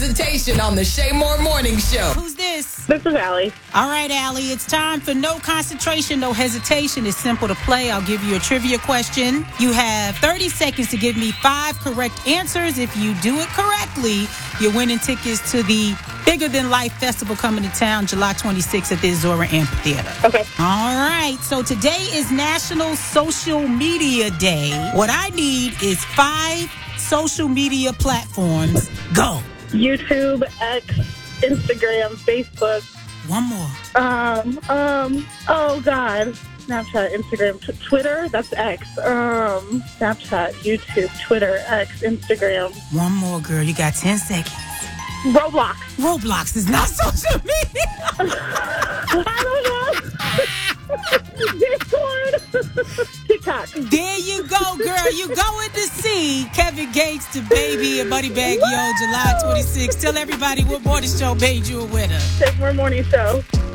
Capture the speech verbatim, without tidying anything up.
presentation on the Shay Moore Morning Show. Who's this? This is Allie. All right, Allie, it's time for no concentration, no hesitation. It's simple to play. I'll give you a trivia question. You have thirty seconds to give me five correct answers. If you do it correctly, you're winning tickets to the Bigger Than Life Festival coming to town July twenty-sixth at the Azora Amphitheater. Okay. All right. So today is National Social Media Day. What I need is five social media platforms. Go. YouTube, X, Instagram, Facebook. One more. Um, um, oh God. Snapchat, Instagram, t- Twitter, that's X. Um, Snapchat, YouTube, Twitter, X, Instagram. One more, girl. You got ten seconds. Roblox. Roblox is not social media. I don't know. Discord. TikTok. There you go, girl. You going to see Kevin Gates, the baby, and Buddy Baggy on July twenty-sixth. Tell everybody what morning show made you a winner. Shay Moore Morning Show.